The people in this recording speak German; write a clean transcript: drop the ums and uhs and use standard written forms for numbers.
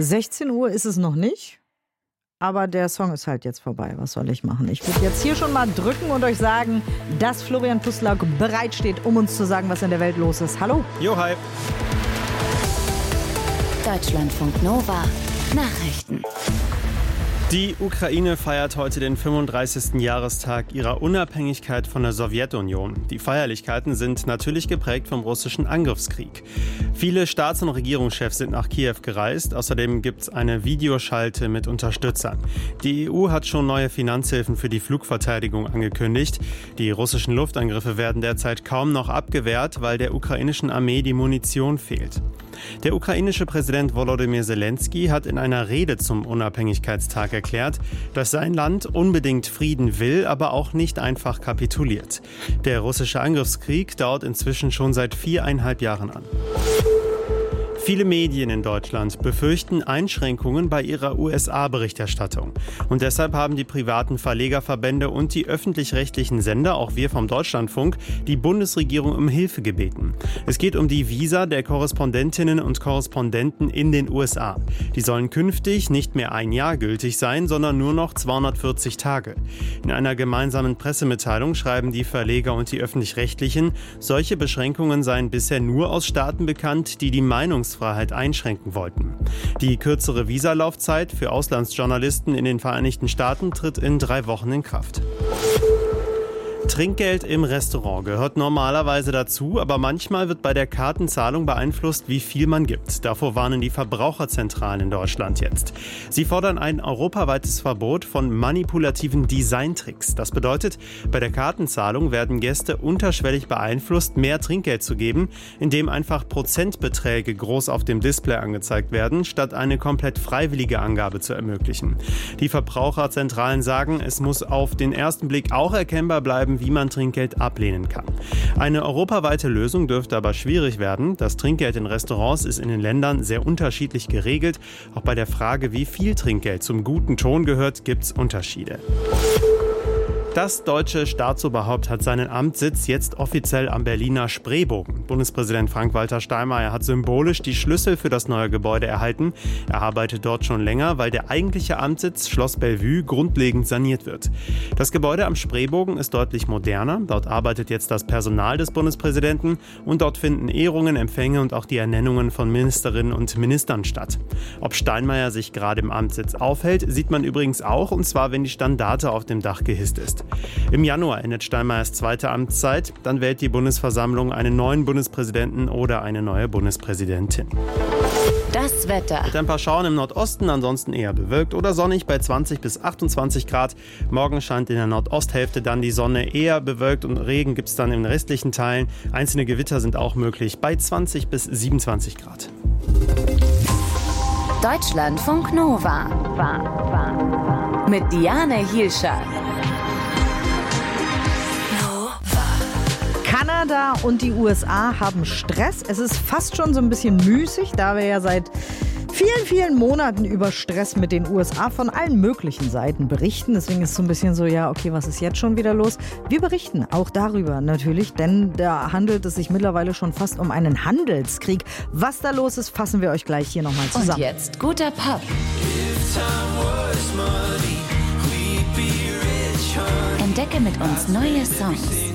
16 Uhr ist es noch nicht, aber der Song ist halt jetzt vorbei. Was soll ich machen? Ich würde jetzt hier schon mal drücken und euch sagen, dass Florian Pustlauk bereitsteht, um uns zu sagen, was in der Welt los ist. Hallo. Jo, hi. Deutschlandfunk Nova Nachrichten. Die Ukraine feiert heute den 35. Jahrestag ihrer Unabhängigkeit von der Sowjetunion. Die Feierlichkeiten sind natürlich geprägt vom russischen Angriffskrieg. Viele Staats- und Regierungschefs sind nach Kiew gereist. Außerdem gibt es eine Videoschalte mit Unterstützern. Die EU hat schon neue Finanzhilfen für die Flugverteidigung angekündigt. Die russischen Luftangriffe werden derzeit kaum noch abgewehrt, weil der ukrainischen Armee die Munition fehlt. Der ukrainische Präsident Volodymyr Zelensky hat in einer Rede zum Unabhängigkeitstag erklärt, dass sein Land unbedingt Frieden will, aber auch nicht einfach kapituliert. Der russische Angriffskrieg dauert inzwischen schon seit 4,5 Jahren an. Viele Medien in Deutschland befürchten Einschränkungen bei ihrer USA-Berichterstattung. Und deshalb haben die privaten Verlegerverbände und die öffentlich-rechtlichen Sender, auch wir vom Deutschlandfunk, die Bundesregierung um Hilfe gebeten. Es geht um die Visa der Korrespondentinnen und Korrespondenten in den USA. Die sollen künftig nicht mehr 1 Jahr gültig sein, sondern nur noch 240 Tage. In einer gemeinsamen Pressemitteilung schreiben die Verleger und die öffentlich-rechtlichen, solche Beschränkungen seien bisher nur aus Staaten bekannt, die Meinungsfreiheit einschränken wollten. Die kürzere Visalaufzeit für Auslandsjournalisten in den Vereinigten Staaten tritt in 3 Wochen in Kraft. Trinkgeld im Restaurant gehört normalerweise dazu, aber manchmal wird bei der Kartenzahlung beeinflusst, wie viel man gibt. Davor warnen die Verbraucherzentralen in Deutschland jetzt. Sie fordern ein europaweites Verbot von manipulativen Designtricks. Das bedeutet, bei der Kartenzahlung werden Gäste unterschwellig beeinflusst, mehr Trinkgeld zu geben, indem einfach Prozentbeträge groß auf dem Display angezeigt werden, statt eine komplett freiwillige Angabe zu ermöglichen. Die Verbraucherzentralen sagen, es muss auf den ersten Blick auch erkennbar bleiben, wie man Trinkgeld ablehnen kann. Eine europaweite Lösung dürfte aber schwierig werden. Das Trinkgeld in Restaurants ist in den Ländern sehr unterschiedlich geregelt. Auch bei der Frage, wie viel Trinkgeld zum guten Ton gehört, gibt es Unterschiede. Das deutsche Staatsoberhaupt hat seinen Amtssitz jetzt offiziell am Berliner Spreebogen. Bundespräsident Frank-Walter Steinmeier hat symbolisch die Schlüssel für das neue Gebäude erhalten. Er arbeitet dort schon länger, weil der eigentliche Amtssitz Schloss Bellevue grundlegend saniert wird. Das Gebäude am Spreebogen ist deutlich moderner. Dort arbeitet jetzt das Personal des Bundespräsidenten und dort finden Ehrungen, Empfänge und auch die Ernennungen von Ministerinnen und Ministern statt. Ob Steinmeier sich gerade im Amtssitz aufhält, sieht man übrigens auch, und zwar, wenn die Standarte auf dem Dach gehisst ist. Im Januar endet Steinmeiers 2. Amtszeit. Dann wählt die Bundesversammlung einen neuen Bundespräsidenten oder eine neue Bundespräsidentin. Das Wetter. Mit ein paar Schauern im Nordosten, ansonsten eher bewölkt oder sonnig bei 20 bis 28 Grad. Morgen scheint in der Nordosthälfte dann die Sonne, eher bewölkt und Regen gibt es dann in den restlichen Teilen. Einzelne Gewitter sind auch möglich bei 20 bis 27 Grad. Deutschlandfunk Nova. Mit Diane Hielscher. Kanada und die USA haben Stress. Es ist fast schon so ein bisschen müßig, da wir ja seit vielen, vielen Monaten über Stress mit den USA von allen möglichen Seiten berichten. Deswegen ist es so ein bisschen so, ja, okay, was ist jetzt schon wieder los? Wir berichten auch darüber natürlich, denn da handelt es sich mittlerweile schon fast um einen Handelskrieg. Was da los ist, fassen wir euch gleich hier nochmal zusammen. Und jetzt guter Pop. Entdecke mit uns neue Songs.